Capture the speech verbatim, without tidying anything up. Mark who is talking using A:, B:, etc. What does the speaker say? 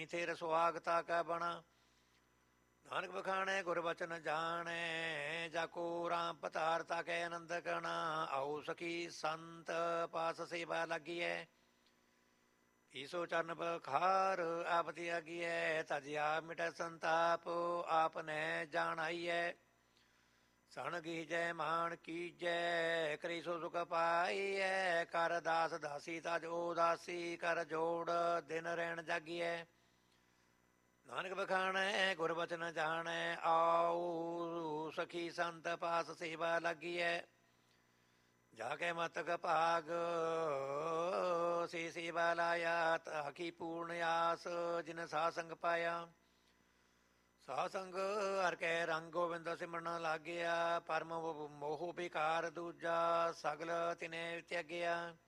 A: There ਸੁਹਾਗਤਾ ਕੈ ਬਣਾ। ਨਾਨਕ ਬਖਾਣੈ ਗੁਰ ਬਚਨ ਜਾਣੈ ਜਾਕੋ ਰਾਮ ਪਤਾਰਤਾ ਕੈ ਆਨੰਦ ਕਣਾ। ਆਓ ਸਖੀ ਸੰਤ ਪਾਸ ਸੇਵਾ ਲੱਗੀਐ ਈਸੋ ਚਰਨ ਬਖਾਰ ਆਪ ਤਿਆਗੀਐ। ਤਜਿਆ ਮਿਟੈ ਸੰਤਾਪ ਆਪ ਨੈ ਜਾਣਾਈਐ। ਸਣ ਗੀਜੈ ਮਾਨ ਕੀਜੈ ਕਰੀ ਸੋ ਸੁਖ ਪਾਈਐ। ਕਰ ਦਾਸ ਦਾਸੀ ਤਜ ਉਦਾਸੀ ਕਰ ਜੋੜ ਦਿਨ ਰਹਿਣ ਜਾਗੀਐ। ਨਾਨਕ ਬਖਾਣੈ ਗੁਰ ਬਚਨ ਜਾਣੈ ਆਓ ਸਖੀ ਸੰਤ ਪਾਸ ਸੇਵਾ ਲੱਗੀਐ। ਜਾ ਕੇ ਮਤਕ ਭਾਗ ਸੇ ਸੇਵਾ ਲਾਇਆ ਤਾਕੀ ਪੂਰਨ ਆਸ ਜਿਨ ਸਾ ਸੰਗ ਪਾਇਆ। ਸਾ ਸੰਗ ਹਰ ਕੈ ਰੰਗ ਗੋਬਿੰਦ ਸਿਮਰਨ ਲਾਗਿਆ। ਪਰਮ ਮੋਹ ਵਿਕਾਰ ਦੂਜਾ ਸਗਲ ਤਿਨੇ ਤਿਆਗਿਆ।